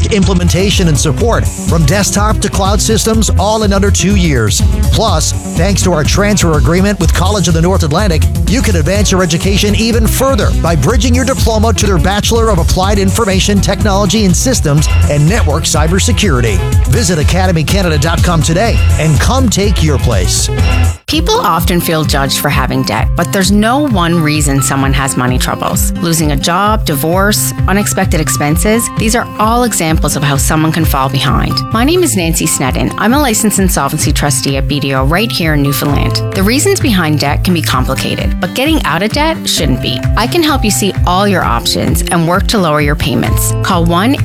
quick implementation and support from desktop to cloud systems, all in under 2 years. Plus, thanks to our transfer agreement with College of the North Atlantic, you can advance your education even further by bridging your diploma to their Bachelor of Applied Information Technology and Systems and Network Cybersecurity. Visit academycanada.com today and come take your place. People often feel judged for having debt, but there's no one reason someone has money troubles. Losing a job, divorce, unexpected expenses, these are all examples of how someone can fall behind. My name is Nancy Snedden. I'm a licensed insolvency trustee at BDO right here in Newfoundland. The reasons behind debt can be complicated, but getting out of debt shouldn't be. I can help you see all your options and work to lower your payments. Call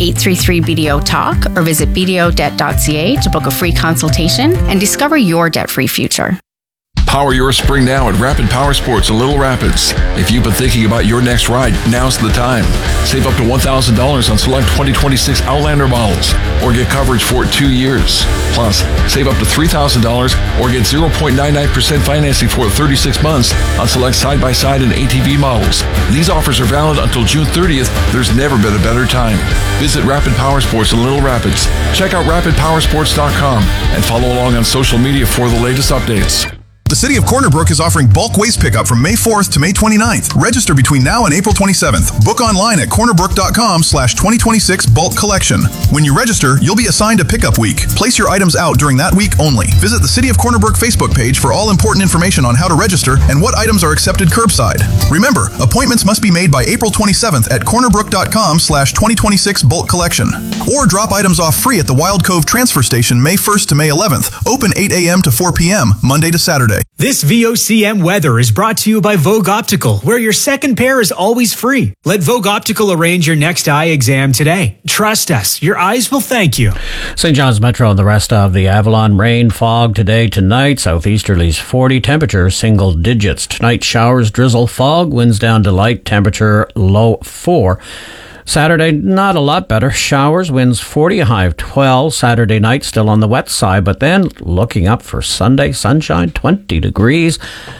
1-833-BDO-TALK or visit bdodebt.ca to book a free consultation and discover your debt-free future. Power your spring now at Rapid Power Sports in Little Rapids. If you've been thinking about your next ride, now's the time. Save up to $1,000 on select 2026 Outlander models or get coverage for 2 years. Plus, save up to $3,000 or get 0.99% financing for 36 months on select side-by-side and ATV models. These offers are valid until June 30th. There's never been a better time. Visit Rapid Power Sports in Little Rapids. Check out rapidpowersports.com and follow along on social media for the latest updates. The City of Corner Brook is offering bulk waste pickup from May 4th to May 29th. Register between now and April 27th. Book online at cornerbrook.com/2026 bulk collection. When you register, you'll be assigned a pickup week. Place your items out during that week only. Visit the City of Corner Brook Facebook page for all important information on how to register and what items are accepted curbside. Remember, appointments must be made by April 27th at cornerbrook.com/2026 bulk collection. Or drop items off free at the Wild Cove Transfer Station May 1st to May 11th. Open 8 a.m. to 4 p.m. Monday to Saturday. This VOCM weather is brought to you by Vogue Optical, where your second pair is always free. Let Vogue Optical arrange your next eye exam today. Trust us, your eyes will thank you. St. John's Metro and the rest of the Avalon. Rain, fog today, tonight. Southeasterlies 40, temperature single digits. Tonight, showers, drizzle, fog, winds down to light, temperature low 4. Saturday, not a lot better. Showers, winds 40, a high of 12. Saturday night, still on the wet side, but then looking up for Sunday, sunshine, 20 degrees.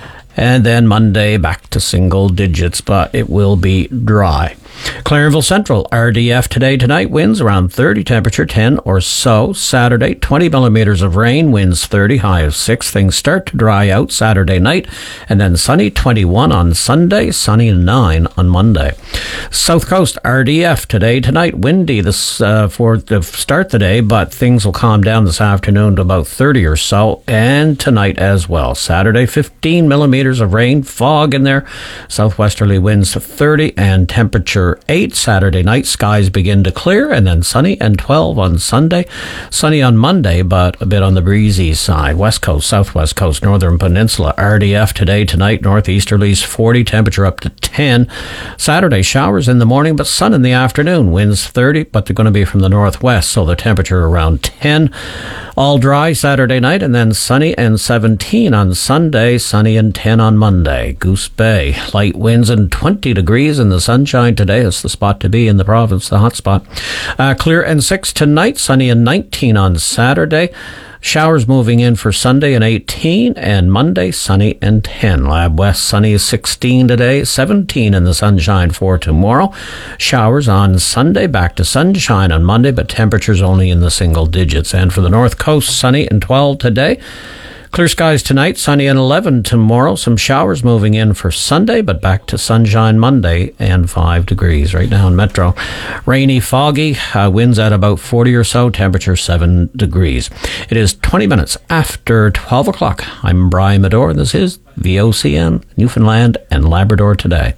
And then Monday, back to single digits, but it will be dry. Clarenville Central, RDF today, tonight, winds around 30, temperature 10 or so. Saturday, 20 millimeters of rain, winds 30, high of 6. Things start to dry out Saturday night, and then sunny, 21 on Sunday, sunny 9 on Monday. South Coast, RDF today, tonight, windy for the start the day, but things will calm down this afternoon to about 30 or so, and tonight as well. Saturday, 15 millimeters of rain, fog in there, southwesterly winds to 30, and temperature 8. Saturday night, skies begin to clear, and then sunny and 12 on Sunday. Sunny on Monday, but a bit on the breezy side. West Coast, Southwest Coast, Northern Peninsula, RDF today, tonight, northeasterlies 40, temperature up to 10. Saturday, showers in the morning, but sun in the afternoon. Winds 30, but they're going to be from the northwest, so the temperature around 10. All dry Saturday night, and then sunny and 17 on Sunday, sunny and 10 on Monday. Goose Bay, light winds and 20 degrees in the sunshine today. It's the spot to be in the province, the hot spot. Clear and 6 tonight, sunny and 19 on Saturday. Showers moving in for Sunday and 18, and Monday, sunny and 10. Lab West, sunny 16 today, 17 in the sunshine for tomorrow. Showers on Sunday, back to sunshine on Monday, but temperatures only in the single digits. And for the North Coast, sunny and 12 today. Clear skies tonight, sunny and 11 tomorrow. Some showers moving in for Sunday, but back to sunshine Monday and 5 degrees right now in Metro. Rainy, foggy, winds at about 40 or so, temperature 7 degrees. It is 20 minutes after 12 o'clock. I'm Brian Medore, and this is VOCM, Newfoundland and Labrador Today.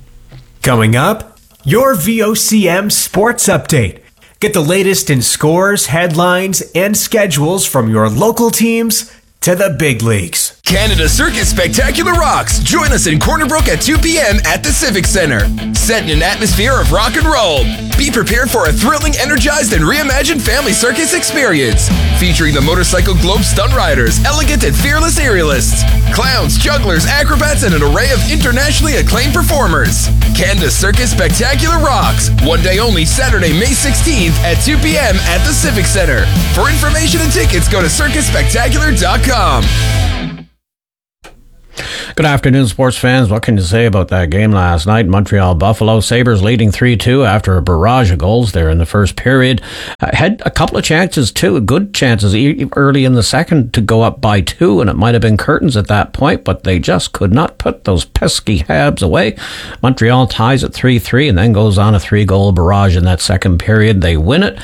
Coming up, your VOCM Sports Update. Get the latest in scores, headlines, and schedules from your local teams to the big leagues. Canada Circus Spectacular rocks. Join us in Corner Brook at 2 p.m. at the Civic Center. Set in an atmosphere of rock and roll. Be prepared for a thrilling, energized, and reimagined family circus experience. Featuring the Motorcycle Globe stunt riders, elegant and fearless aerialists, clowns, jugglers, acrobats, and an array of internationally acclaimed performers. Canada Circus Spectacular rocks. One day only, Saturday, May 16th at 2 p.m. at the Civic Center. For information and tickets, go to circusspectacular.com. Good afternoon, sports fans. What can you say about that game last night? Montreal-Buffalo. Sabres leading 3-2 after a barrage of goals there in the first period. Had a couple of chances, too, good chances early in the second to go up by 2, and it might have been curtains at that point, but they just could not put those pesky Habs away. Montreal ties at 3-3 and then goes on a 3-goal barrage in that second period. They win it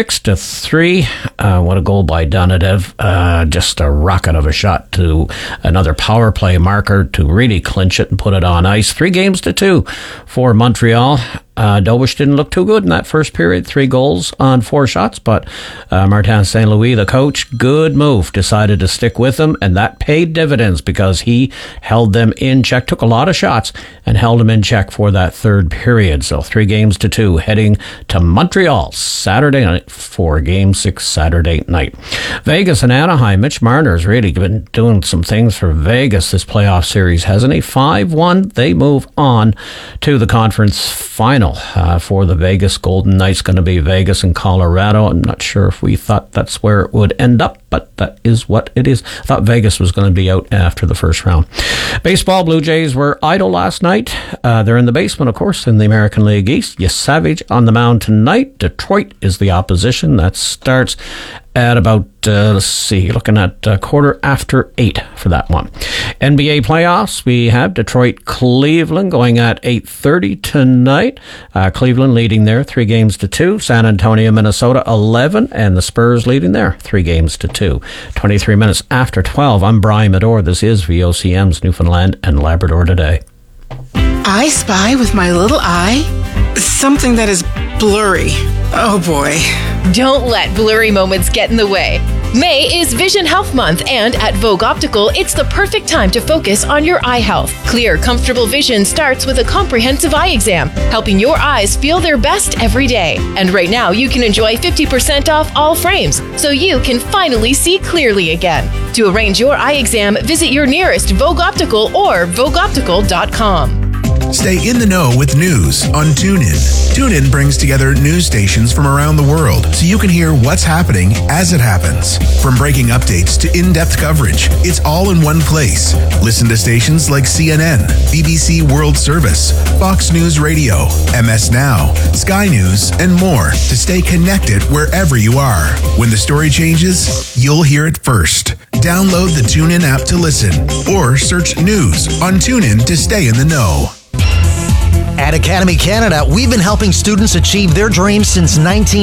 6-3. What a goal by Donadev. Just a rocket of a shot to another power play marker to really clinch it and put it on ice. 3-2 for Montreal. Dobush didn't look too good in that first period. 3 goals on 4 shots, but Martin St. Louis, the coach, good move, decided to stick with them, and that paid dividends because he held them in check, took a lot of shots, and held them in check for that third period. So 3-2, heading to Montreal Saturday night for Game 6 Saturday night. Vegas and Anaheim. Mitch Marner's really been doing some things for Vegas this playoff series, hasn't he? 5-1. They move on to the conference final. For the Vegas Golden Knights, going to be Vegas and Colorado. I'm not sure if we thought that's where it would end up, but that is what it is. I thought Vegas was going to be out after the first round. Baseball, Blue Jays were idle last night. They're in the basement, of course, in the American League East. Savage on the mound tonight. Detroit is the opposition. That starts at about, looking at 8:15 for that one. NBA playoffs, we have Detroit-Cleveland going at 8:30 tonight. Cleveland leading there 3-2. San Antonio, Minnesota 11, and the Spurs leading there 3-2. 23 minutes after 12. I'm Brian Medore. This is VOCM's Newfoundland and Labrador Today. I spy with my little eye something that is blurry. Oh boy. Don't let blurry moments get in the way. May is Vision Health Month, and at Vogue Optical, it's the perfect time to focus on your eye health. Clear, comfortable vision starts with a comprehensive eye exam, helping your eyes feel their best every day. And right now, you can enjoy 50% off all frames, so you can finally see clearly again. To arrange your eye exam, visit your nearest Vogue Optical or VogueOptical.com. Stay in the know with news on TuneIn. TuneIn brings together news stations from around the world so you can hear what's happening as it happens. From breaking updates to in-depth coverage, it's all in one place. Listen to stations like CNN, BBC World Service, Fox News Radio, MS Now, Sky News, and more to stay connected wherever you are. When the story changes, you'll hear it first. Download the TuneIn app to listen or search news on TuneIn to stay in the know. At Academy Canada, we've been helping students achieve their dreams since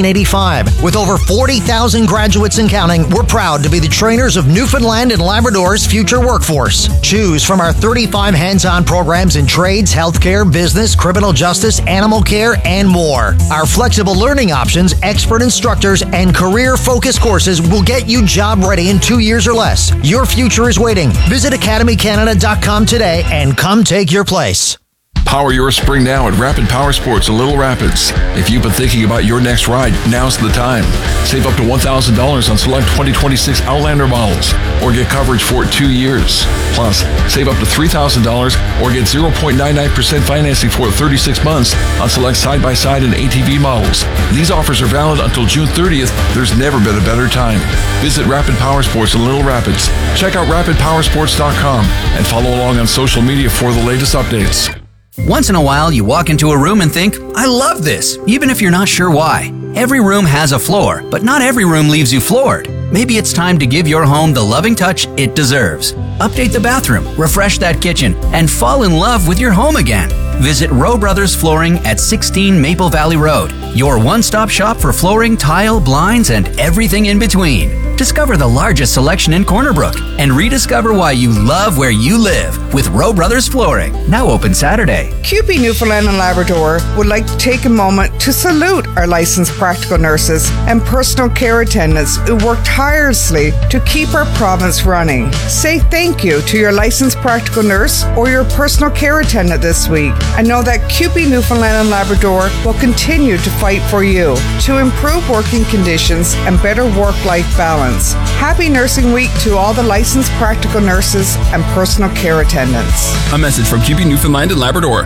1985. With over 40,000 graduates and counting, we're proud to be the trainers of Newfoundland and Labrador's future workforce. Choose from our 35 hands-on programs in trades, healthcare, business, criminal justice, animal care, and more. Our flexible learning options, expert instructors, and career-focused courses will get you job-ready in 2 years or less. Your future is waiting. Visit academycanada.com today and come take your place. Power your spring now at Rapid Power Sports in Little Rapids. If you've been thinking about your next ride, now's the time. Save up to $1,000 on select 2026 Outlander models or get coverage for 2 years. Plus, save up to $3,000 or get 0.99% financing for 36 months on select side-by-side and ATV models. These offers are valid until June 30th. There's never been a better time. Visit Rapid Power Sports in Little Rapids. Check out rapidpowersports.com and follow along on social media for the latest updates. Once in a while, you walk into a room and think, I love this, even if you're not sure why. Every room has a floor, but not every room leaves you floored. Maybe it's time to give your home the loving touch it deserves. Update the bathroom, refresh that kitchen, and fall in love with your home again. Visit Rowe Brothers Flooring at 16 Maple Valley Road, your one-stop shop for flooring, tile, blinds, and everything in between. Discover the largest selection in Corner Brook and rediscover why you love where you live with Rowe Brothers Flooring. Now open Saturday. CUPE Newfoundland and Labrador would like to take a moment to salute our licensed practical nurses and personal care attendants who work tirelessly to keep our province running. Say thank you to your licensed practical nurse or your personal care attendant this week, and know that CUPE Newfoundland and Labrador will continue to fight for you to improve working conditions and better work-life balance. Happy Nursing Week to all the licensed practical nurses and personal care attendants. A message from CUPE Newfoundland and Labrador.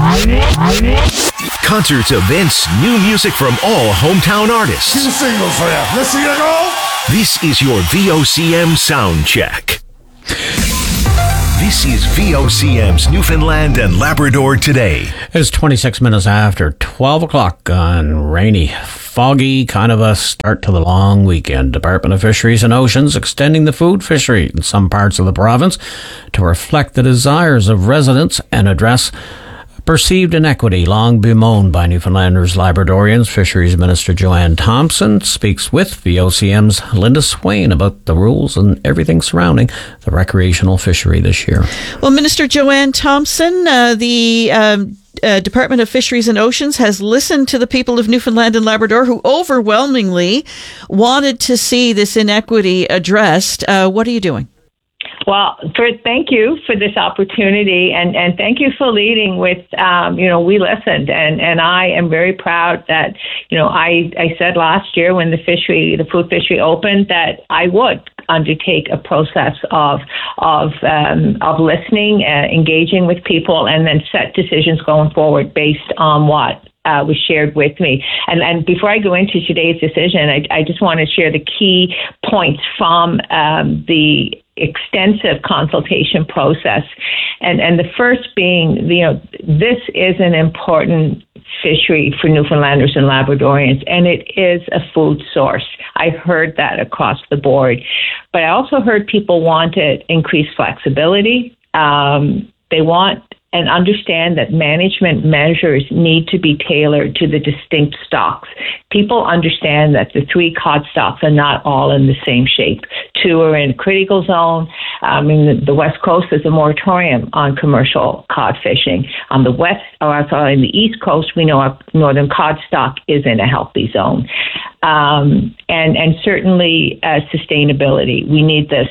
Concerts, events, new music from all hometown artists. 2 singles for you. Let's see you go. This is your VOCM sound check. This is VOCM's Newfoundland and Labrador Today. It's 26 minutes after 12 o'clock on rainy, foggy kind of a start to the long weekend. Department of Fisheries and Oceans extending the food fishery in some parts of the province to reflect the desires of residents and address perceived inequity long bemoaned by Newfoundlanders, Labradorians. Fisheries Minister Joanne Thompson speaks with VOCM's Linda Swain about the rules and everything surrounding the recreational fishery this year. Well, Minister Joanne Thompson, the Department of Fisheries and Oceans has listened to the people of Newfoundland and Labrador who overwhelmingly wanted to see this inequity addressed. What are you doing? Well, thank you for this opportunity, and thank you for leading with, we listened, and I am very proud that, I said last year when the food fishery opened that I would undertake a process of listening, engaging with people, and then set decisions going forward based on what was shared with me. And before I go into today's decision, I just want to share the key points from the extensive consultation process. And the first being, this is an important fishery for Newfoundlanders and Labradorians, and it is a food source. I heard that across the board. But I also heard people wanted increased flexibility. They want and understand that management measures need to be tailored to the distinct stocks. People understand that the 3 cod stocks are not all in the same shape. 2 are in a critical zone. In the West Coast, there's a moratorium on commercial cod fishing. On the in the East Coast, we know our northern cod stock is in a healthy zone. And certainly sustainability. We need this.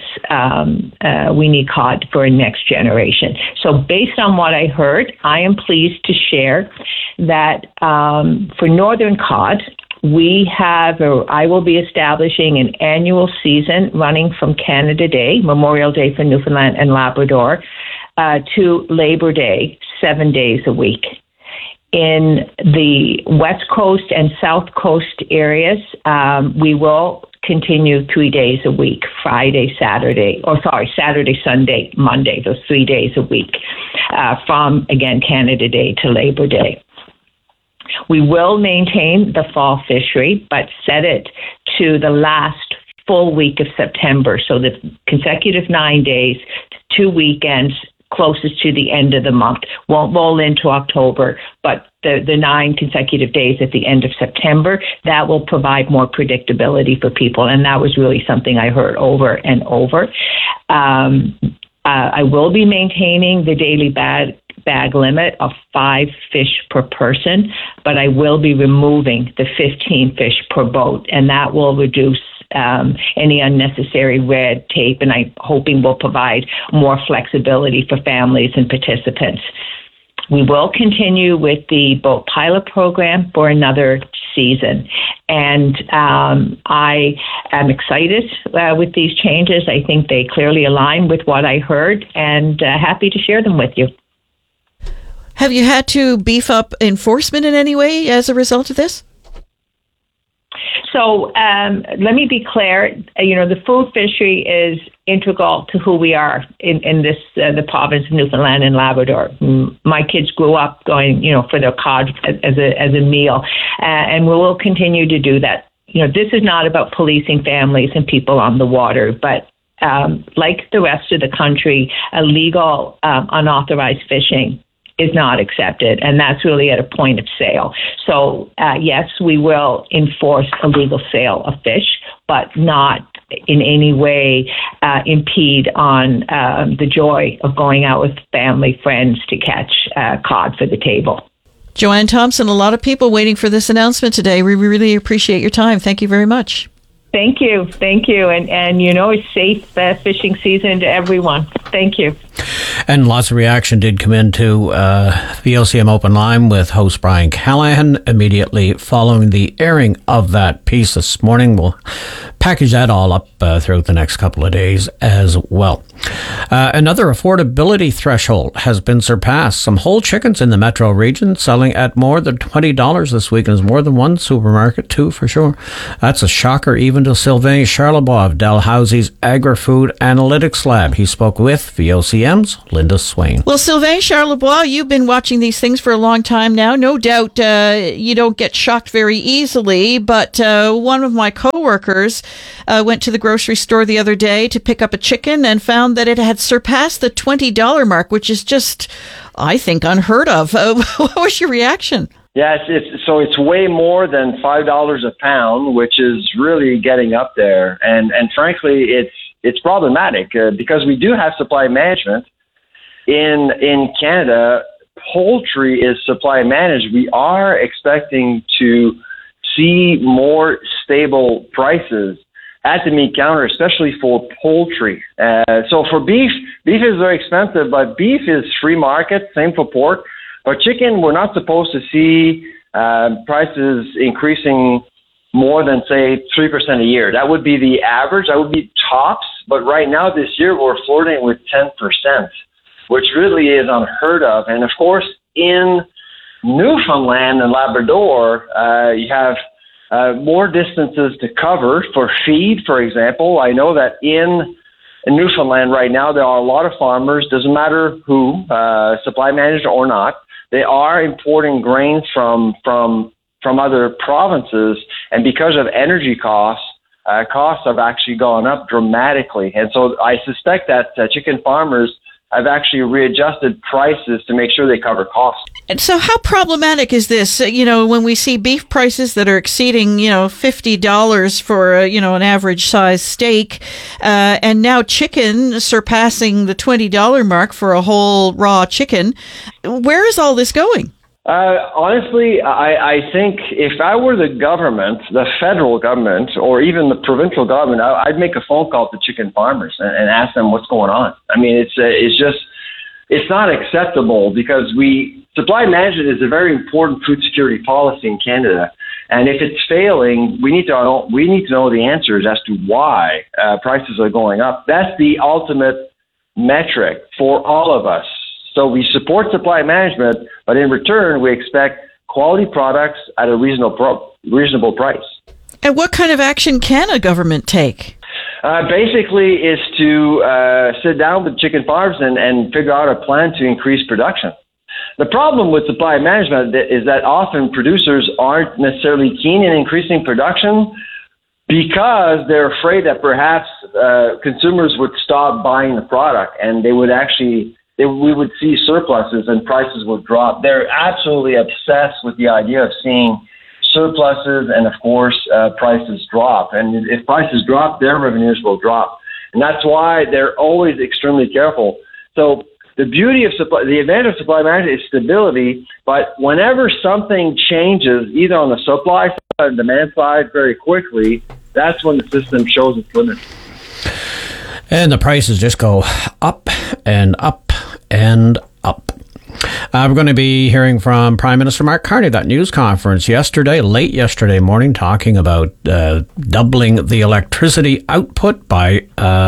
We need cod for next generation. So based on what I heard, I am pleased to share that for northern cod, I will be establishing an annual season running from Canada Day, Memorial Day for Newfoundland and Labrador, to Labor Day, 7 days a week. In the West Coast and South Coast areas, we will continue 3 days a week, Saturday, Sunday, Monday, those 3 days a week, from, again, Canada Day to Labor Day. We will maintain the fall fishery, but set it to the last full week of September. So the consecutive 9 days, 2 weekends, closest to the end of the month. Won't roll into October, but the 9 consecutive days at the end of September, that will provide more predictability for people. And that was really something I heard over and over. I will be maintaining the daily bag limit of 5 fish per person, but I will be removing the 15 fish per boat, and that will reduce any unnecessary red tape, and I'm hoping will provide more flexibility for families and participants. We will continue with the boat pilot program for another season, and I am excited with these changes. I think they clearly align with what I heard, and happy to share them with you. Have you had to beef up enforcement in any way as a result of this? So let me be clear. The food fishery is integral to who we are in this the province of Newfoundland and Labrador. My kids grew up going, for their cod as a meal, and we will continue to do that. This is not about policing families and people on the water, but like the rest of the country, illegal, unauthorized fishing is not accepted, and that's really at a point of sale. So, yes, we will enforce illegal sale of fish, but not in any way impede on the joy of going out with family, friends to catch cod for the table. Joanne Thompson, a lot of people waiting for this announcement today. We really appreciate your time. Thank you very much. Thank you. And a safe fishing season to everyone. Thank you. And lots of reaction did come into VOCM Open Line with host Brian Callahan immediately following the airing of that piece this morning. We'll package that all up throughout the next couple of days as well. Another affordability threshold has been surpassed. Some whole chickens in the metro region selling at more than $20 this week, and there's more than one supermarket too, for sure. That's a shocker even to Sylvain Charlebois of Dalhousie's Agri-Food Analytics Lab. He spoke with VOCM's Linda Swain. Well, Sylvain Charlebois, you've been watching these things for a long time now. No doubt you don't get shocked very easily, but one of my coworkers went to the grocery store the other day to pick up a chicken and found that it had surpassed the $20 mark, which is just, I think, unheard of. What was your reaction? Yes, it's way more than $5 a pound, which is really getting up there. And frankly, it's problematic because we do have supply management in Canada. Poultry is supply managed. We are expecting to see more stable prices at the meat counter, especially for poultry. So for beef is very expensive, but beef is free market, same for pork. But chicken, we're not supposed to see prices increasing more than, say, 3% a year. That would be the average. That would be tops. But right now, this year, we're flirting with 10%, which really is unheard of. And, of course, in Newfoundland and Labrador, you have more distances to cover for feed, for example. I know that in Newfoundland right now, there are a lot of farmers, doesn't matter who, supply managed or not, they are importing grains from other provinces, and because of energy costs, costs have actually gone up dramatically. And so I suspect that chicken farmers have actually readjusted prices to make sure they cover costs. And so how problematic is this? When we see beef prices that are exceeding, $50 for, an average size steak, and now chicken surpassing the $20 mark for a whole raw chicken, where is all this going? Honestly, I think if I were the government, the federal government, or even the provincial government, I'd make a phone call to chicken farmers and ask them what's going on. I mean, it's not acceptable because supply management is a very important food security policy in Canada. And if it's failing, we need to know the answers as to why prices are going up. That's the ultimate metric for all of us. So we support supply management, but in return, we expect quality products at a reasonable price. And what kind of action can a government take? Basically, is to sit down with chicken farms and figure out a plan to increase production. The problem with supply management is that often producers aren't necessarily keen in increasing production because they're afraid that perhaps consumers would stop buying the product and we would see surpluses and prices would drop. They're absolutely obsessed with the idea of seeing surpluses and, of course, prices drop. And if prices drop, their revenues will drop. And that's why they're always extremely careful. So the beauty of the advantage of supply management is stability, but whenever something changes, either on the supply side or demand side very quickly, that's when the system shows its limits. And the prices just go up and up and up. We're going to be hearing from Prime Minister Mark Carney, that news conference late yesterday morning, talking about doubling the electricity output by,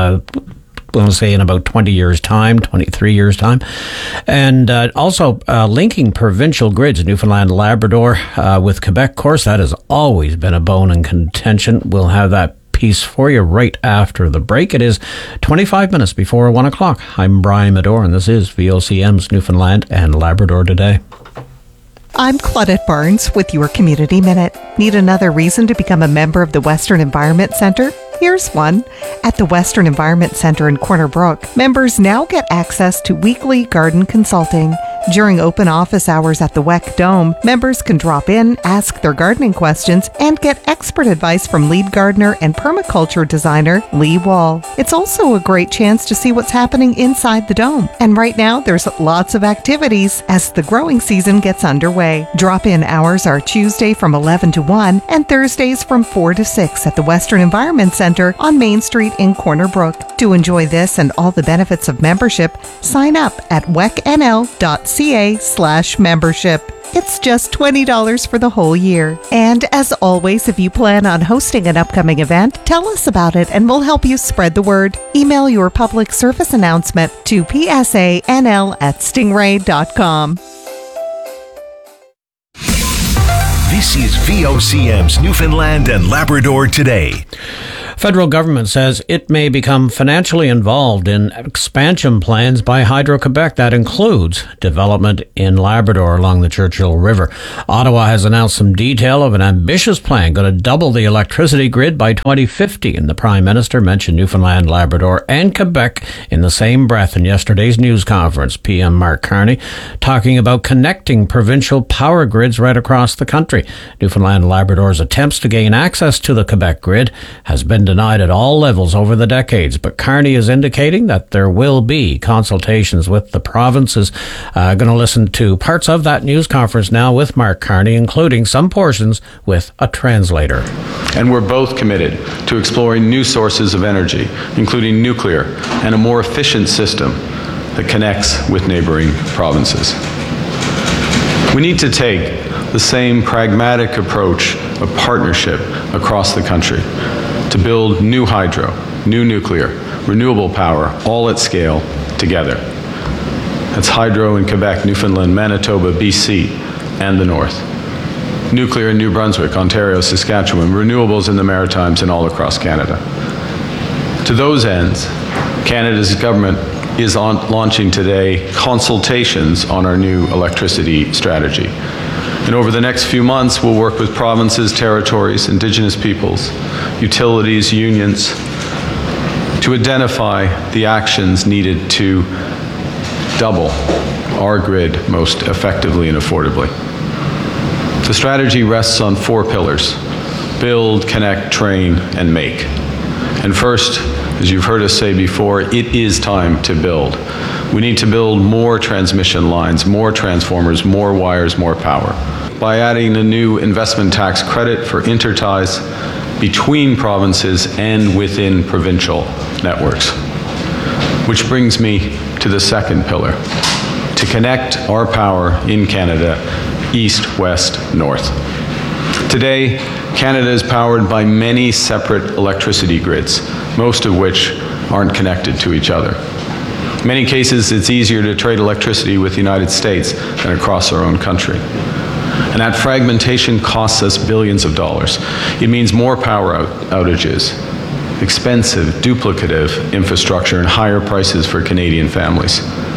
in about 20 years' time, 23 years' time. And also linking provincial grids, Newfoundland and Labrador, with Quebec. Of course, that has always been a bone in contention. We'll have that piece for you right after the break. It is 25 minutes before 1 o'clock. I'm Brian Medore, and this is VOCM's Newfoundland and Labrador Today. I'm Claudette Barnes with your Community Minute. Need another reason to become a member of the Western Environment Centre? Here's one. At the Western Environment Centre in Corner Brook, members now get access to weekly garden consulting. During open office hours at the WEC Dome, members can drop in, ask their gardening questions, and get expert advice from lead gardener and permaculture designer Lee Wall. It's also a great chance to see what's happening inside the dome. And right now, there's lots of activities as the growing season gets underway. Drop-in hours are Tuesday from 11 to 1 and Thursdays from 4 to 6 at the Western Environment Centre on Main Street in Corner Brook. To enjoy this and all the benefits of membership, sign up at wecnl.ca. quebec.ca/membership. It's just $20 for the whole year. And as always, if you plan on hosting an upcoming event, tell us about it and we'll help you spread the word. Email your public service announcement to psanl@stingray.com. This is VOCM's Newfoundland and Labrador Today. Federal government says it may become financially involved in expansion plans by Hydro-Quebec. That includes development in Labrador along the Churchill River. Ottawa has announced some detail of an ambitious plan going to double the electricity grid by 2050. And the Prime Minister mentioned Newfoundland, Labrador and Quebec in the same breath in yesterday's news conference. PM Mark Carney talking about connecting provincial power grids right across the country. Newfoundland and Labrador's attempts to gain access to the Quebec grid has been denied at all levels over the decades, but Carney is indicating that there will be consultations with the provinces. Going to listen to parts of that news conference now with Mark Carney, including some portions with a translator. And we're both committed to exploring new sources of energy, including nuclear and a more efficient system that connects with neighboring provinces. We need to take the same pragmatic approach of partnership across the country to build new hydro, new nuclear, renewable power, all at scale together. That's hydro in Quebec, Newfoundland, Manitoba, BC, and the North. Nuclear in New Brunswick, Ontario, Saskatchewan, renewables in the Maritimes and all across Canada. To those ends, Canada's government is launching today consultations on our new electricity strategy. And over the next few months, we'll work with provinces, territories, Indigenous peoples, utilities, unions, to identify the actions needed to double our grid most effectively and affordably. The strategy rests on 4 pillars: build, connect, train, and make. And first, as you've heard us say before, it is time to build. We need to build more transmission lines, more transformers, more wires, more power. By adding a new investment tax credit for interties between provinces and within provincial networks. Which brings me to the second pillar: to connect our power in Canada east, west, north. Today, Canada is powered by many separate electricity grids, most of which aren't connected to each other. In many cases, it's easier to trade electricity with the United States than across our own country. And that fragmentation costs us billions of dollars. It means more power outages, expensive, duplicative infrastructure, and higher prices for Canadian families.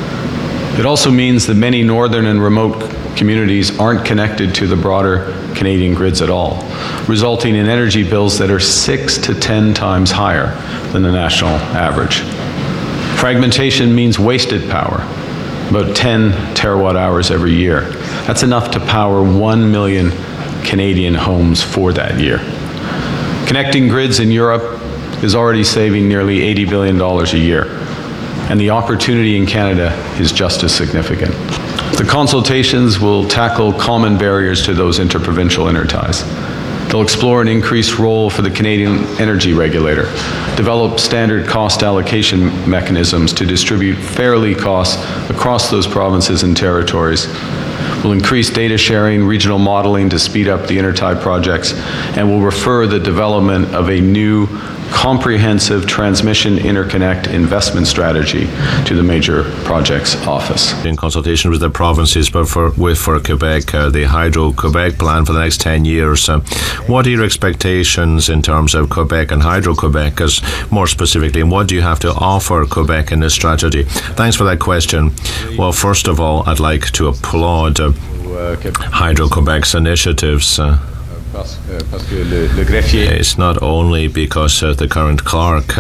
It also means that many northern and remote communities aren't connected to the broader Canadian grids at all, resulting in energy bills that are 6 to 10 times higher than the national average. Fragmentation means wasted power, about 10 terawatt hours every year. That's enough to power 1 million Canadian homes for that year. Connecting grids in Europe is already saving nearly $80 billion a year, and the opportunity in Canada is just as significant. The consultations will tackle common barriers to those interprovincial interties. They'll explore an increased role for the Canadian Energy Regulator, develop standard cost allocation mechanisms to distribute fairly costs across those provinces and territories. We'll increase data sharing, regional modeling to speed up the intertie projects, and will refer the development of a new comprehensive transmission interconnect investment strategy to the Major Projects Office. In consultation with the provinces, but for Quebec, the Hydro-Quebec plan for the next 10 years, what are your expectations in terms of Quebec and Hydro-Quebec, as more specifically, and what do you have to offer Quebec in this strategy? Thanks for that question. Well, first of all, I'd like to applaud Hydro-Quebec's initiatives. It's not only because the current clerk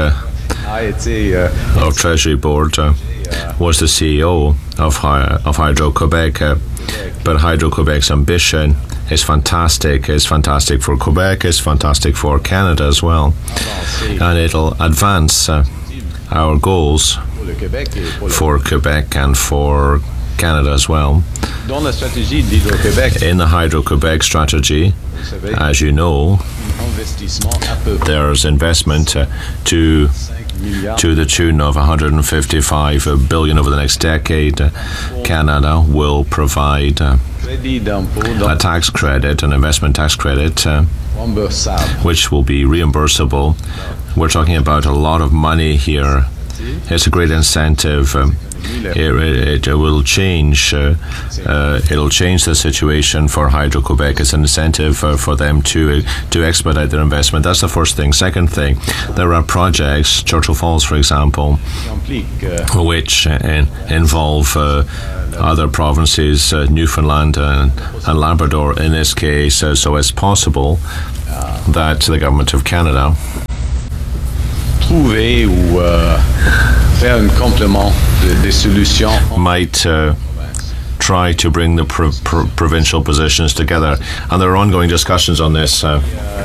of Treasury Board was the CEO of Hydro-Quebec, but Hydro-Quebec's ambition is fantastic. It's fantastic for Quebec, it's fantastic for Canada as well, and it'll advance our goals for Quebec and for Canada as well. In the Hydro-Quebec strategy, as you know, there's investment to the tune of 155 billion over the next decade. Canada will provide a tax credit, an investment tax credit, which will be reimbursable. We're talking about a lot of money here. It's a great incentive. It will change. It'll change the situation for Hydro-Quebec. It's an incentive for them to expedite their investment. That's the first thing. Second thing, there are projects, Churchill Falls, for example, which involve other provinces, Newfoundland and Labrador in this case. So it's possible that the Government of Canada might try to bring the provincial positions together, and there are ongoing discussions on this. And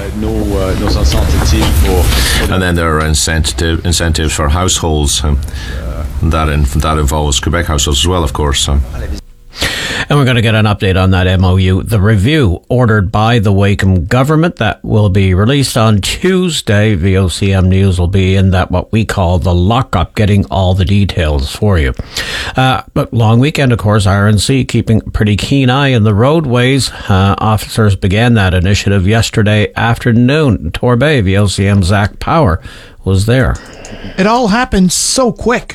then there are incentives for households. That involves Quebec households as well, of course. And we're going to get an update on that MOU. The review ordered by the Wakeham government that will be released on Tuesday. VOCM News will be in that what we call the lockup, getting all the details for you. But long weekend, of course, RNC keeping a pretty keen eye on the roadways. Officers began that initiative yesterday afternoon. Torbay, VOCM Zach Power was there. It all happened so quick.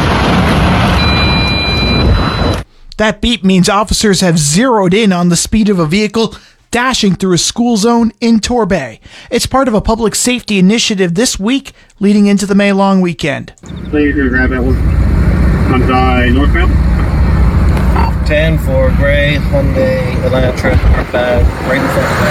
That beep means officers have zeroed in on the speed of a vehicle dashing through a school zone in Torbay. It's part of a public safety initiative this week leading into the May long weekend. Please grab that one. Hyundai northbound. 10 for Grey, Hyundai, Elantra, northbound, right in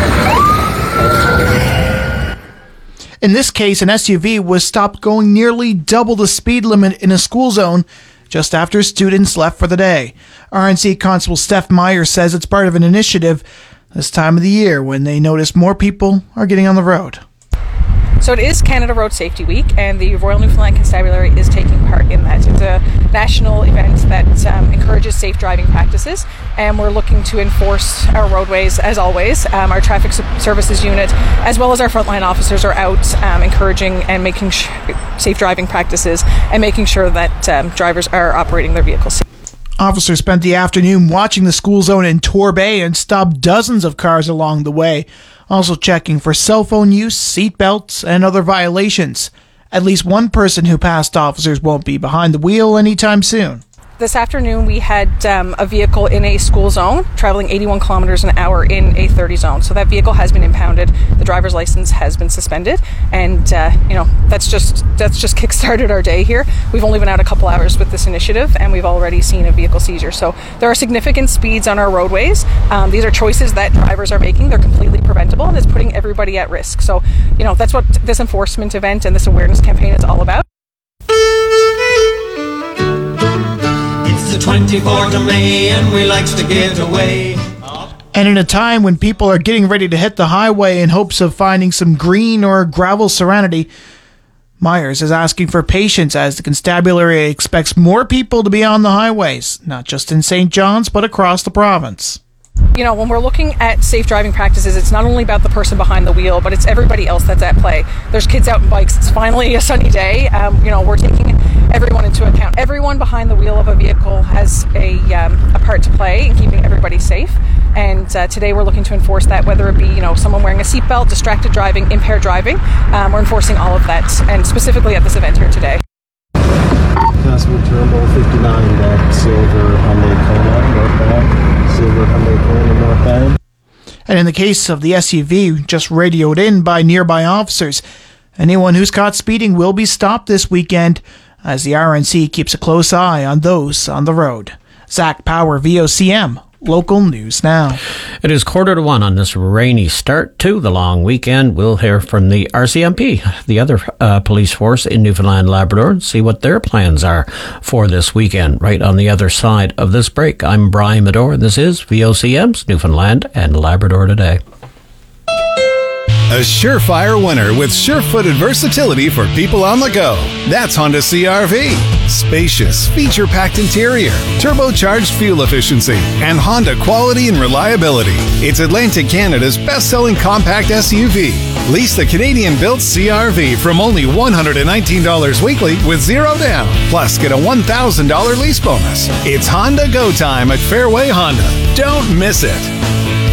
front of that. In this case, an SUV was stopped going nearly double the speed limit in a school zone just after students left for the day. RNC Constable Steph Meyer says it's part of an initiative this time of the year when they notice more people are getting on the road. So it is Canada Road Safety Week, and the Royal Newfoundland Constabulary is taking part in that. It's a national event that encourages safe driving practices, and we're looking to enforce our roadways as always. Our traffic services unit, as well as our frontline officers, are out encouraging and making safe driving practices and making sure that drivers are operating their vehicles safely. Officers spent the afternoon watching the school zone in Torbay and stopped dozens of cars along the way, also checking for cell phone use, seat belts, and other violations. At least one person who passed officers won't be behind the wheel anytime soon. This afternoon we had a vehicle in a school zone traveling 81 kilometers an hour in a 30 zone. So that vehicle has been impounded. The driver's license has been suspended, and that's just kick-started our day here. We've only been out a couple hours with this initiative, and we've already seen a vehicle seizure. So there are significant speeds on our roadways. These are choices that drivers are making. They're completely preventable, and it's putting everybody at risk. So that's what this enforcement event and this awareness campaign is all about. The 24th of May and we likes to get away. And in a time when people are getting ready to hit the highway in hopes of finding some green or gravel serenity, Myers is asking for patience as the constabulary expects more people to be on the highways, not just in St. John's, but across the province. When we're looking at safe driving practices, it's not only about the person behind the wheel, but it's everybody else that's at play. There's kids out on bikes. It's finally a sunny day. We're taking everyone into account. Everyone behind the wheel of a vehicle has a part to play in keeping everybody safe. And today we're looking to enforce that, whether it be, someone wearing a seatbelt, distracted driving, impaired driving. We're enforcing all of that, and specifically at this event here today. Customer Terminal 59, that silver Hyundai Kona northbound. Silver Hyundai Kona northbound. And in the case of the SUV just radioed in by nearby officers, anyone who's caught speeding will be stopped this weekend as the RNC keeps a close eye on those on the road. Zach Power, VOCM. Local News Now. It is 1:45 on this rainy start to the long weekend. We'll hear from the RCMP, the other police force in Newfoundland Labrador, and see what their plans are for this weekend, right on the other side of this break. I'm Brian Medore, and this is VOCM's Newfoundland and Labrador Today. A surefire winner with sure-footed versatility for people on the go. That's Honda CR-V. Spacious, feature-packed interior, turbocharged fuel efficiency, and Honda quality and reliability. It's Atlantic Canada's best-selling compact SUV. Lease the Canadian-built CR-V from only $119 weekly with zero down. Plus, get a $1,000 lease bonus. It's Honda Go Time at Fairway Honda. Don't miss it.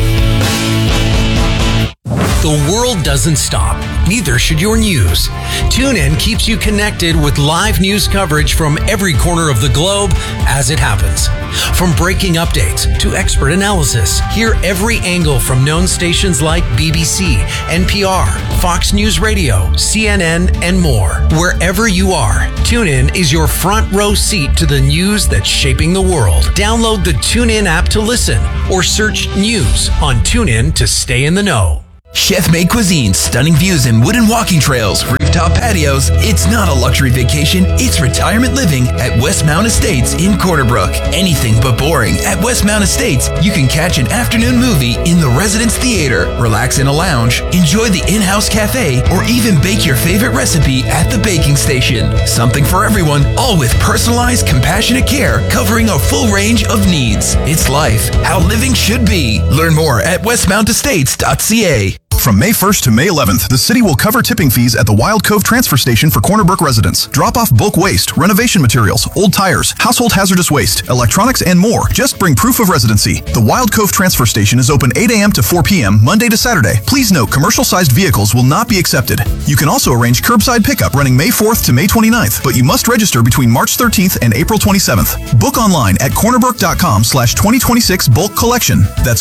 The world doesn't stop. Neither should your news. TuneIn keeps you connected with live news coverage from every corner of the globe as it happens. From breaking updates to expert analysis, hear every angle from known stations like BBC, NPR, Fox News Radio, CNN, and more. Wherever you are, TuneIn is your front row seat to the news that's shaping the world. Download the TuneIn app to listen or search news on TuneIn to stay in the know. Chef-made cuisine, stunning views and wooden walking trails, rooftop patios. It's not a luxury vacation, it's retirement living at Westmount Estates in Corner Brook. Anything but boring. At Westmount Estates, you can catch an afternoon movie in the Residence Theater, relax in a lounge, enjoy the in-house cafe, or even bake your favorite recipe at the baking station. Something for everyone, all with personalized, compassionate care covering a full range of needs. It's life, how living should be. Learn more at westmountestates.ca. From May 1st to May 11th, the city will cover tipping fees at the Wild Cove Transfer Station for Corner Brook residents. Drop off bulk waste, renovation materials, old tires, household hazardous waste, electronics, and more. Just bring proof of residency. The Wild Cove Transfer Station is open 8 a.m. to 4 p.m. Monday to Saturday. Please note, commercial-sized vehicles will not be accepted. You can also arrange curbside pickup running May 4th to May 29th, but you must register between March 13th and April 27th. Book online at cornerbrook.com/2026 bulk collection. That's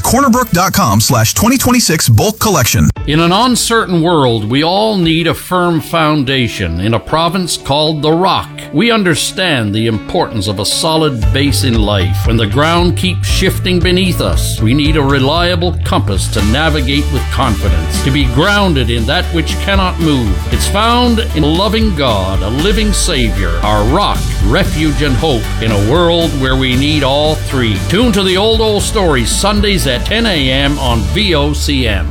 cornerbrook.com/2026 bulk collection. In an uncertain world, we all need a firm foundation in a province called the Rock. We understand the importance of a solid base in life. When the ground keeps shifting beneath us, we need a reliable compass to navigate with confidence, to be grounded in that which cannot move. It's found in a loving God, a living Savior, our rock, refuge, and hope in a world where we need all three. Tune to the Old Stories Sundays at 10 a.m. on VOCM.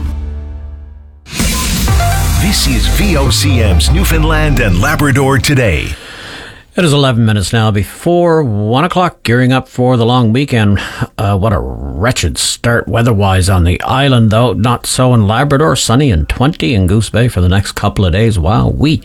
This is VOCM's Newfoundland and Labrador Today. It is 11 minutes now before 1 o'clock, gearing up for the long weekend. What a wretched start weather-wise on the island, though. Not so in Labrador. Sunny and 20 in Goose Bay for the next couple of days. Wow, we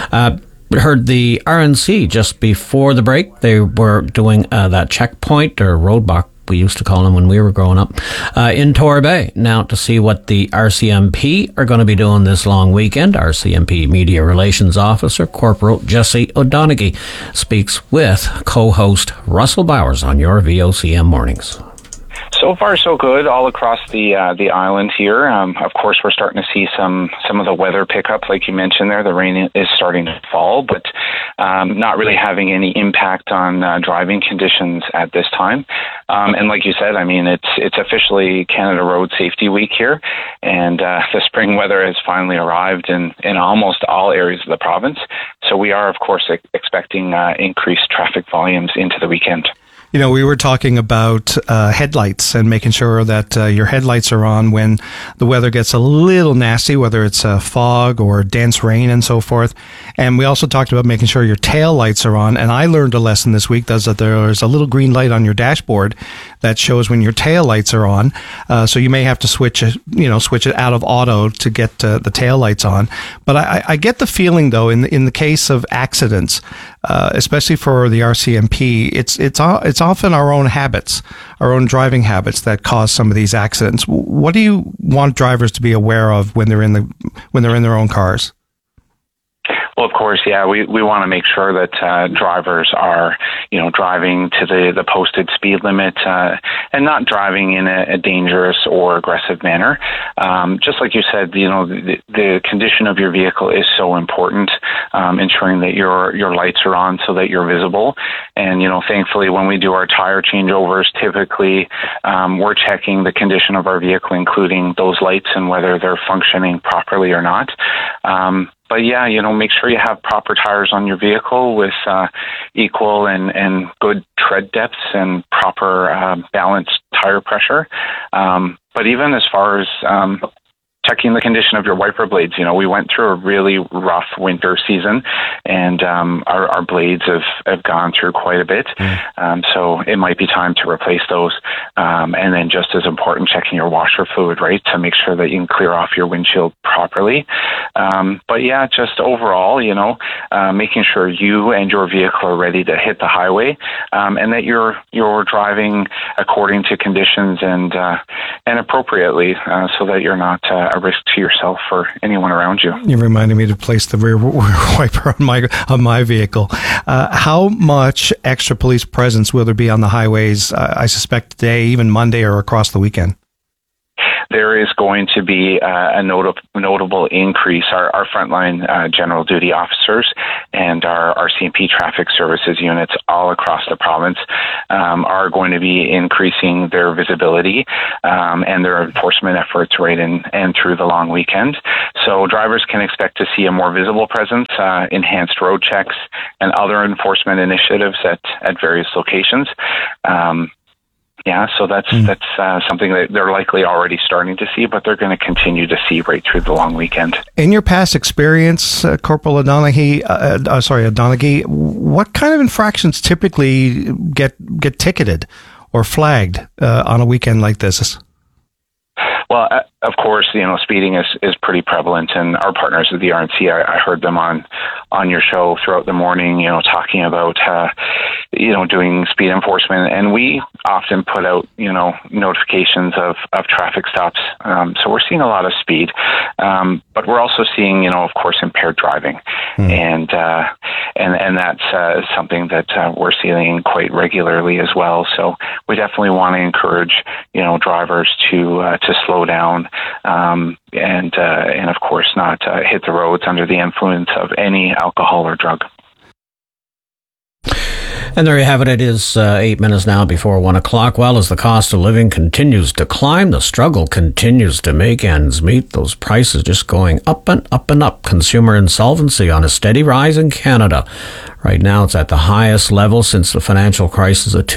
heard the RNC just before the break. They were doing that checkpoint or roadblock, we used to call them when we were growing up, in Torbay. Now to see what the RCMP are going to be doing this long weekend. RCMP Media Relations Officer Corporal Jesse O'Donoghue speaks with co-host Russell Bowers on your VOCM mornings. So far, so good all across the island here. Of course, we're starting to see some of the weather pick up, like you mentioned there. The rain is starting to fall, but not really having any impact on driving conditions at this time. And like you said, I mean, it's officially Canada Road Safety Week here, and the spring weather has finally arrived in almost all areas of the province. So we are, of course, expecting increased traffic volumes into the weekend. You know, we were talking about headlights and making sure that your headlights are on when the weather gets a little nasty, whether it's fog or dense rain and so forth. And we also talked about making sure your tail lights are on. And I learned a lesson this week that there's a little green light on your dashboard that shows when your tail lights are on. So you may have to switch it out of auto to get the tail lights on. But I get the feeling, though, in the case of accidents, especially for the RCMP, it's often our own habits, our own driving habits that cause some of these accidents. What do you want drivers to be aware of when they're in their own cars? Well, of course, yeah, we want to make sure that drivers are, driving to the posted speed limit and not driving in a dangerous or aggressive manner. Just like you said, the condition of your vehicle is so important, ensuring that your lights are on so that you're visible. And, thankfully, when we do our tire changeovers, typically we're checking the condition of our vehicle, including those lights and whether they're functioning properly or not. But yeah, make sure you have proper tires on your vehicle with equal and good tread depths and proper balanced tire pressure. But even as far as checking the condition of your wiper blades. We went through a really rough winter season, and our blades have gone through quite a bit. So it might be time to replace those. And then just as important, checking your washer fluid, right, to make sure that you can clear off your windshield properly. But yeah, just overall, making sure you and your vehicle are ready to hit the highway, and that you're driving according to conditions and appropriately, so that you're not a risk to yourself or anyone around you. You reminded me to place the rear wiper on my vehicle. How much extra police presence will there be on the highways, I suspect today, even Monday or across the weekend? There is going to be a notable increase. Our frontline general duty officers and our RCMP traffic services units all across the province are going to be increasing their visibility and their enforcement efforts right in and through the long weekend. So drivers can expect to see a more visible presence, enhanced road checks, and other enforcement initiatives at various locations. Yeah, so that's something that they're likely already starting to see, but they're going to continue to see right through the long weekend. In your past experience, Corporal O'Donoghue, what kind of infractions typically get ticketed or flagged on a weekend like this? Well, of course, speeding is pretty prevalent, and our partners at the RNC, I heard them on your show throughout the morning, talking about, doing speed enforcement, and we often put out, notifications of traffic stops. So we're seeing a lot of speed, but we're also seeing, of course, impaired driving, and that's something that we're seeing quite regularly as well. So we definitely want to encourage, drivers to slow down, and of course not hit the roads under the influence of any alcohol or drug. And there you have it. It is 8 minutes now before 1 o'clock. Well, as the cost of living continues to climb, the struggle continues to make ends meet. Those prices just going up and up and up. Consumer insolvency on a steady rise in Canada. Right now, it's at the highest level since the financial crisis of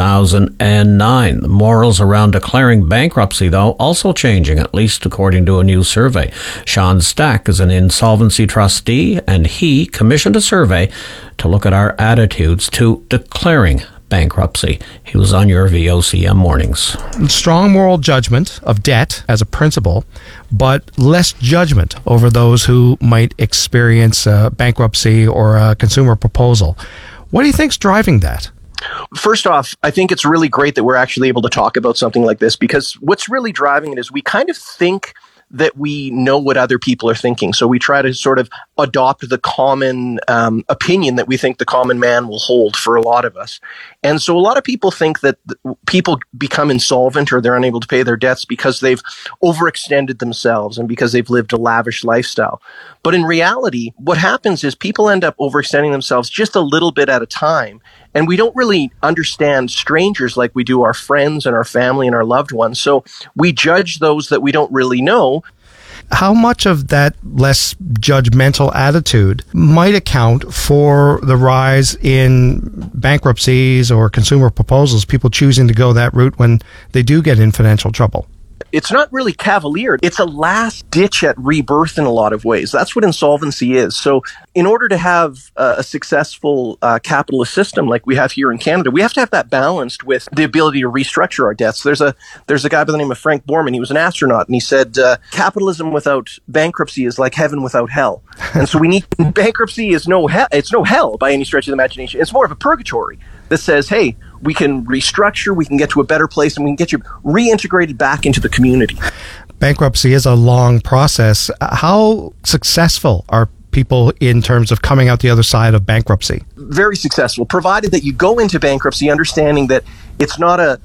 2009. The morals around declaring bankruptcy, though, also changing, at least according to a new survey. Sean Stack is an insolvency trustee, and he commissioned a survey to look at our attitudes to declaring bankruptcy. He was on your VOCM mornings. Strong moral judgment of debt as a principle, but less judgment over those who might experience bankruptcy or a consumer proposal. What do you think's driving that? First off, I think it's really great that we're actually able to talk about something like this, because what's really driving it is we kind of think that we know what other people are thinking. So we try to sort of adopt the common opinion that we think the common man will hold for a lot of us. And so a lot of people think that people become insolvent or they're unable to pay their debts because they've overextended themselves and because they've lived a lavish lifestyle. But in reality, what happens is people end up overextending themselves just a little bit at a time. And we don't really understand strangers like we do our friends and our family and our loved ones. So we judge those that we don't really know. How much of that less judgmental attitude might account for the rise in bankruptcies or consumer proposals, people choosing to go that route when they do get in financial trouble? It's not really cavalier. It's a last ditch at rebirth in a lot of ways. That's what insolvency is. So in order to have a successful capitalist system like we have here in Canada, we have to have that balanced with the ability to restructure our debts. There's a guy by the name of Frank Borman. He was an astronaut, and he said, capitalism without bankruptcy is like heaven without hell. And so we need bankruptcy is no hell. It's no hell by any stretch of the imagination. It's more of a purgatory that says, hey, we can restructure, we can get to a better place, and we can get you reintegrated back into the community. Bankruptcy is a long process. How successful are people in terms of coming out the other side of bankruptcy? Very successful, provided that you go into bankruptcy understanding that it's not a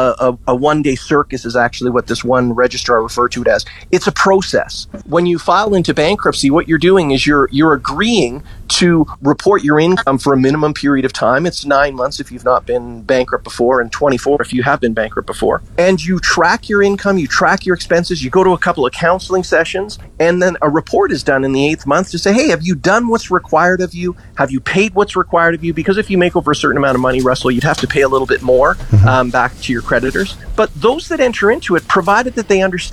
one-day circus is actually what this one registrar referred to it as. It's a process. When you file into bankruptcy, what you're doing is you're agreeing to report your income for a minimum period of time. It's 9 months if you've not been bankrupt before, and 24 if you have been bankrupt before. And you track your income, you track your expenses, you go to a couple of counseling sessions, and then a report is done in the 8th month to say, hey, have you done what's required of you? Have you paid what's required of you? Because if you make over a certain amount of money, Russell, you'd have to pay a little bit more back to your creditors. But those that enter into it, provided that they understand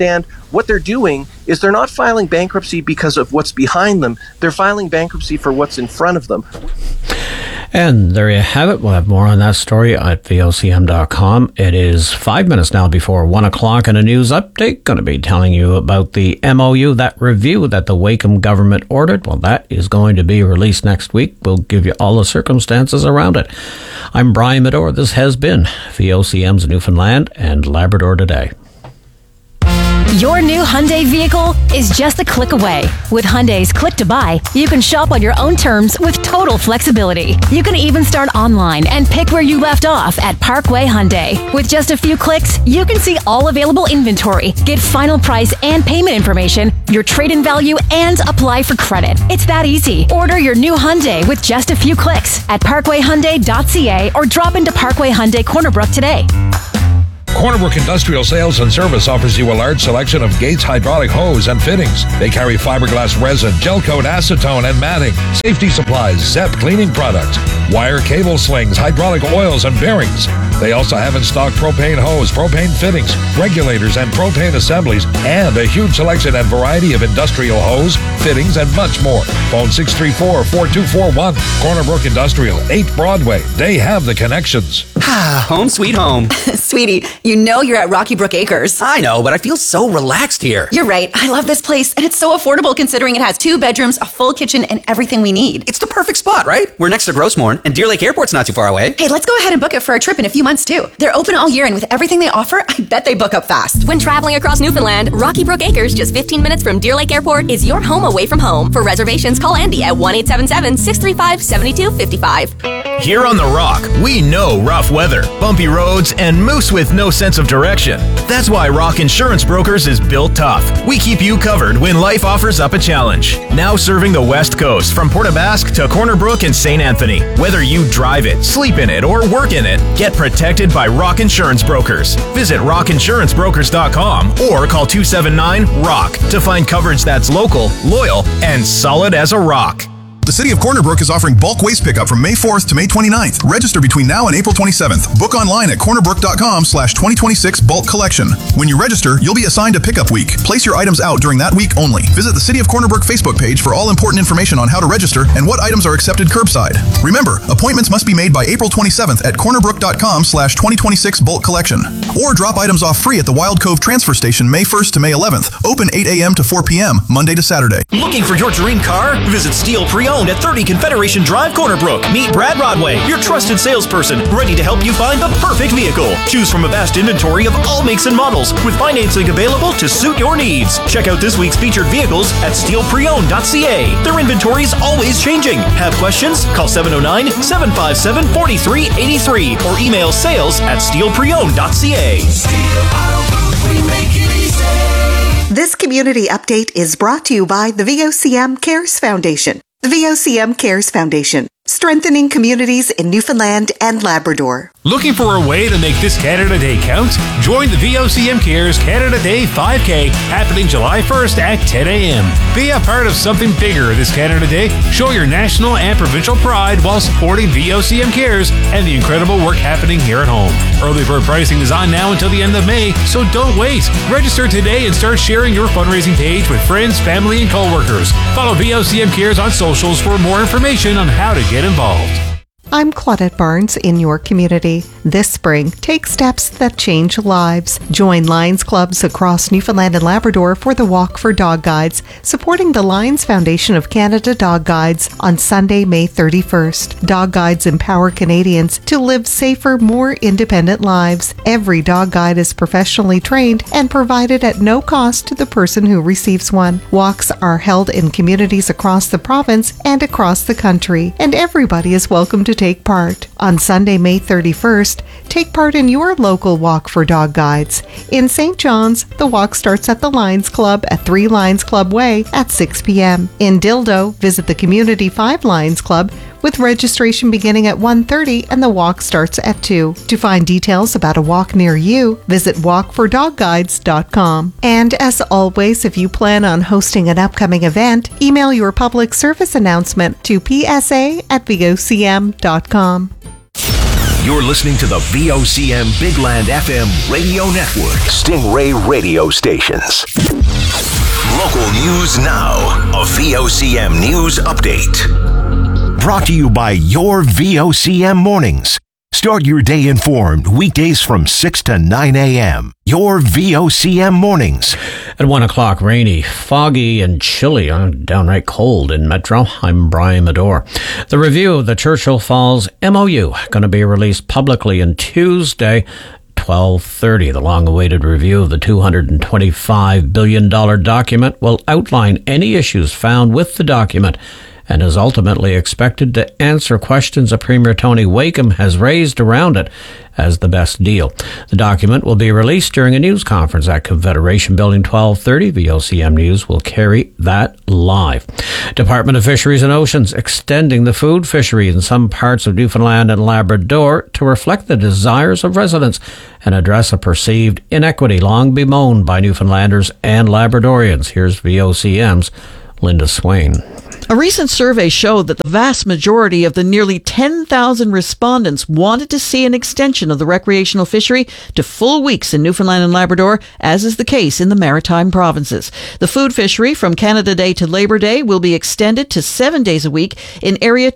what they're doing is they're not filing bankruptcy because of what's behind them. They're filing bankruptcy for what's in front of them. And there you have it. We'll have more on that story at vocm.com. It is 5 minutes now before 1 o'clock, and a news update. Going to be telling you about the MOU, that review that the Wakeham government ordered. Well, that is going to be released next week. We'll give you all the circumstances around it. I'm Brian Medor. This has been VOCM's Newfoundland and Labrador Today. Your new Hyundai vehicle is just a click away. With Hyundai's Click to Buy, you can shop on your own terms with total flexibility. You can even start online and pick where you left off at Parkway Hyundai. With just a few clicks, you can see all available inventory, get final price and payment information, your trade-in value, and apply for credit. It's that easy. Order your new Hyundai with just a few clicks at parkwayhyundai.ca or drop into Parkway Hyundai Corner Brook today. Corner Brook Industrial Sales and Service offers you a large selection of Gates hydraulic hose and fittings. They carry fiberglass resin, gel coat, acetone, and matting, safety supplies, ZEP cleaning products, wire cable slings, hydraulic oils, and bearings. They also have in stock propane hose, propane fittings, regulators, and propane assemblies, and a huge selection and variety of industrial hose, fittings, and much more. Phone 634-4241. Corner Brook Industrial, 8 Broadway. They have the connections. Home sweet home. Sweetie, you know you're at Rocky Brook Acres. I know, but I feel so relaxed here. You're right. I love this place, and it's so affordable considering it has 2 bedrooms, a full kitchen, and everything we need. It's the perfect spot, right? We're next to Grossmorn, and Deer Lake Airport's not too far away. Hey, let's go ahead and book it for a trip in a few months, too. They're open all year, and with everything they offer, I bet they book up fast. When traveling across Newfoundland, Rocky Brook Acres, just 15 minutes from Deer Lake Airport, is your home away from home. For reservations, call Andy at 1-877-635-7255. Here on The Rock, we know rough weather, bumpy roads, and moose with no sense of direction. That's why Rock Insurance Brokers is built tough. We keep you covered when life offers up a challenge. Now serving the West Coast from Port aux Basques to Corner Brook and St. Anthony. Whether you drive it, sleep in it, or work in it, get protected by Rock Insurance Brokers. Visit rockinsurancebrokers.com or call 279-ROCK to find coverage that's local, loyal, and solid as a rock. The City of Corner Brook is offering bulk waste pickup from May 4th to May 29th. Register between now and April 27th. Book online at cornerbrook.com/2026 bulk collection. When you register, you'll be assigned a pickup week. Place your items out during that week only. Visit the City of Corner Brook Facebook page for all important information on how to register and what items are accepted curbside. Remember, appointments must be made by April 27th at cornerbrook.com/2026 bulk collection. Or drop items off free at the Wild Cove Transfer Station May 1st to May 11th. Open 8 a.m. to 4 p.m. Monday to Saturday. Looking for your dream car? Visit Steel Pre-Owned at 30 Confederation Drive, Corner Brook. Meet Brad Rodway, your trusted salesperson, ready to help you find the perfect vehicle. Choose from a vast inventory of all makes and models, with financing available to suit your needs. Check out this week's featured vehicles at steelpreowned.ca. Their inventory is always changing. Have questions? Call 709-757-4383 or email sales@steelpreowned.ca. This community update is brought to you by the VOCM Cares Foundation. The VOCM Cares Foundation, strengthening communities in Newfoundland and Labrador. Looking for a way to make this Canada Day count? Join the VOCM Cares Canada Day 5K happening July 1st at 10 a.m. Be a part of something bigger this Canada Day. Show your national and provincial pride while supporting VOCM Cares and the incredible work happening here at home. Early bird pricing is on now until the end of May, so don't wait. Register today and start sharing your fundraising page with friends, family, and coworkers. Follow VOCM Cares on socials for more information on how to get involved. I'm Claudette Barnes in your community. This spring, take steps that change lives. Join Lions Clubs across Newfoundland and Labrador for the Walk for Dog Guides, supporting the Lions Foundation of Canada Dog Guides on Sunday, May 31st. Dog Guides empower Canadians to live safer, more independent lives. Every dog guide is professionally trained and provided at no cost to the person who receives one. Walks are held in communities across the province and across the country, and everybody is welcome to take part. On Sunday, May 31st, take part in your local Walk for Dog Guides. In St. John's, the walk starts at the Lions Club at 3 Lions Club Way at 6 p.m. In Dildo, visit the Community 5 Lions Club with registration beginning at 1:30 and the walk starts at 2. To find details about a walk near you, visit walkfordogguides.com. And as always, if you plan on hosting an upcoming event, email your public service announcement to psa@vocm.com. You're listening to the VOCM Big Land FM radio network. Stingray radio stations. Local news now. A VOCM news update. Brought to you by your VOCM mornings. Start your day informed weekdays from 6 to 9 a.m. Your VOCM mornings. At 1 o'clock, rainy, foggy, and chilly, downright cold in Metro. I'm Brian Medore. The review of the Churchill Falls MOU going to be released publicly on Tuesday, 12:30. The long-awaited review of the $225 billion document will outline any issues found with the document and is ultimately expected to answer questions that Premier Tony Wakeham has raised around it as the best deal. The document will be released during a news conference at Confederation Building 1230. VOCM News will carry that live. Department of Fisheries and Oceans extending the food fishery in some parts of Newfoundland and Labrador to reflect the desires of residents and address a perceived inequity long bemoaned by Newfoundlanders and Labradorians. Here's VOCM's Linda Swain. A recent survey showed that the vast majority of the nearly 10,000 respondents wanted to see an extension of the recreational fishery to full weeks in Newfoundland and Labrador, as is the case in the Maritime provinces. The food fishery from Canada Day to Labor Day will be extended to 7 days a week in Area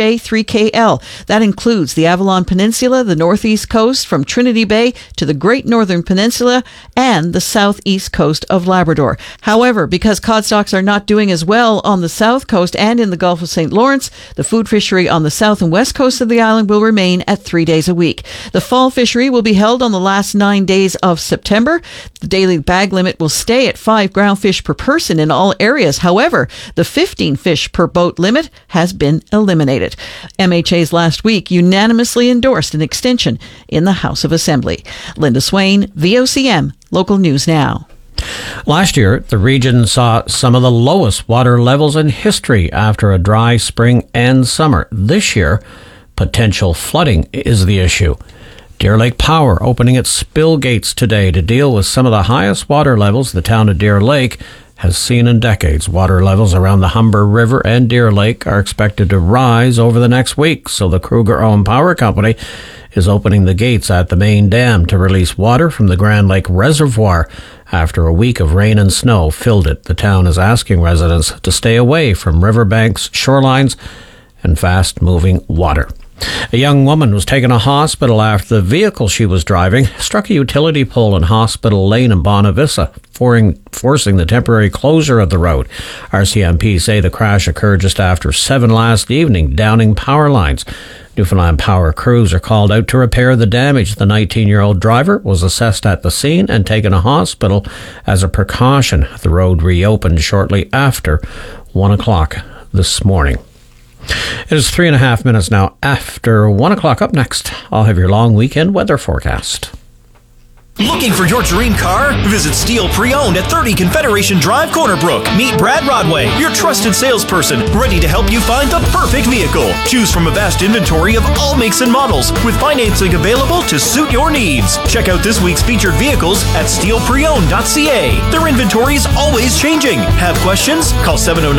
2J3KL. That includes the Avalon Peninsula, the northeast coast from Trinity Bay to the Great Northern Peninsula, and the southeast coast of Labrador. However, because cod stocks are not doing as well on the south coast and in the Gulf of St. Lawrence, the food fishery on the south and west coast of the island will remain at 3 days a week. The fall fishery will be held on the last 9 days of September. The daily bag limit will stay at 5 ground fish per person in all areas. However, the 15 fish per boat limit has been eliminated. MHAs last week unanimously endorsed an extension in the House of Assembly. Linda Swain, VOCM, Local News Now. Last year, the region saw some of the lowest water levels in history after a dry spring and summer. This year, potential flooding is the issue. Deer Lake Power opening its spill gates today to deal with some of the highest water levels the town of Deer Lake has seen in decades. Water levels around the Humber River and Deer Lake are expected to rise over the next week, so the Kruger-owned power company is opening the gates at the main dam to release water from the Grand Lake Reservoir after a week of rain and snow filled it. The town is asking residents to stay away from riverbanks, shorelines, and fast-moving water. A young woman was taken to hospital after the vehicle she was driving struck a utility pole in Hospital Lane in Bonavista, forcing the temporary closure of the road. RCMP say the crash occurred just after 7 last evening, downing power lines. Newfoundland Power crews are called out to repair the damage. The 19-year-old driver was assessed at the scene and taken to hospital as a precaution. The road reopened shortly after 1 o'clock this morning. It is 3.5 minutes now after 1 o'clock. Up next, I'll have your long weekend weather forecast. Looking for your dream car? Visit Steel Pre-Owned at 30 Confederation Drive, Corner Brook. Meet Brad Rodway, your trusted salesperson, ready to help you find the perfect vehicle. Choose from a vast inventory of all makes and models, with financing available to suit your needs. Check out this week's featured vehicles at steelpreowned.ca. Their inventory is always changing. Have questions? Call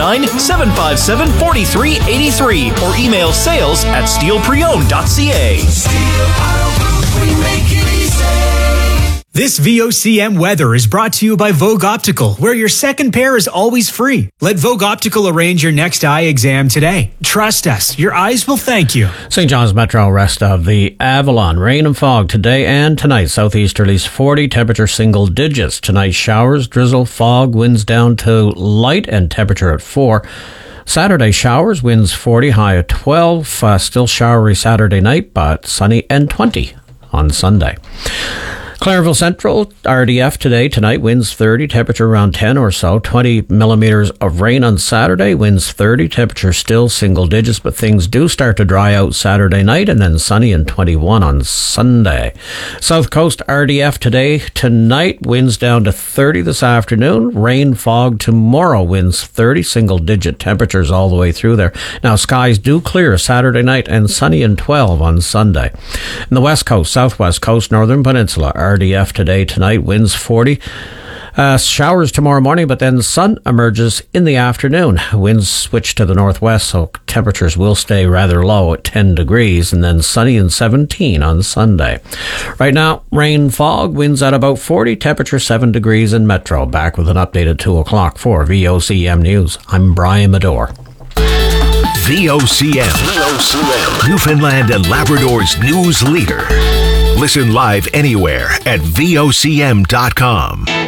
709-757-4383 or email sales@steelpreowned.ca. Steel Auto Group, we make it easy. This VOCM weather is brought to you by Vogue Optical, where your second pair is always free. Let Vogue Optical arrange your next eye exam today. Trust us, your eyes will thank you. St. John's Metro rest of the Avalon. Rain and fog today and tonight. Southeasterlies 40, temperature single digits. Tonight showers, drizzle, fog, winds down to light and temperature at 4. Saturday showers, winds 40, high at 12. Still showery Saturday night, but sunny and 20 on Sunday. Clarenville Central, RDF today, tonight, winds 30, temperature around 10 or so, 20 millimeters of rain on Saturday, winds 30, temperature still single digits, but things do start to dry out Saturday night, and then sunny and 21 on Sunday. South Coast, RDF today, tonight, winds down to 30 this afternoon, rain, fog tomorrow, winds 30, single digit temperatures all the way through there. Now, skies do clear Saturday night and sunny and 12 on Sunday. In the West Coast, Southwest Coast, Northern Peninsula, RDF today, tonight, winds 40. Showers tomorrow morning, but then sun emerges in the afternoon. Winds switch to the northwest, so temperatures will stay rather low at 10 degrees, and then sunny and 17 on Sunday. Right now, rain, fog, winds at about 40, temperature 7 degrees in Metro. Back with an updated 2 o'clock for VOCM News. I'm Brian Medore. VOCM, Newfoundland and Labrador's news leader. Listen live anywhere at VOCM.com.